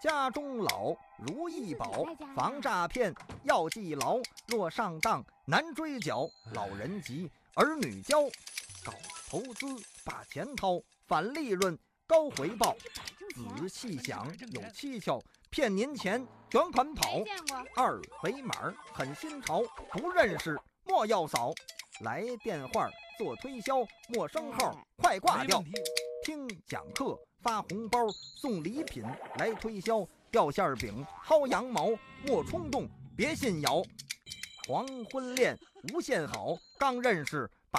家中老，如意宝，防诈骗要记牢。若上当难追缴，老人急，儿女教。搞投资把钱掏，反利润高回报。仔细想有蹊跷，骗您钱卷款跑。二维码很新潮，不认识莫要扫。来电话做推销，陌生号快挂掉。听讲课发红包，送礼品来推销。掉馅饼薅羊毛，莫冲动别信谣。黄昏恋无限好，刚认识